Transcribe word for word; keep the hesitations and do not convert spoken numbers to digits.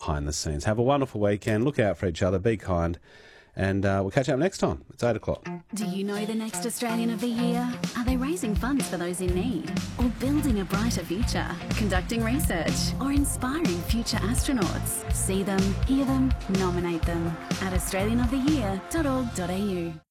behind the scenes. Have a wonderful weekend. Look out for each other. Be kind. And uh, we'll catch up next time. It's eight o'clock. Do you know the next Australian of the Year? Are they raising funds for those in need? Or building a brighter future? Conducting research? Or inspiring future astronauts? See them, hear them, nominate them at australian of the year dot org dot a u.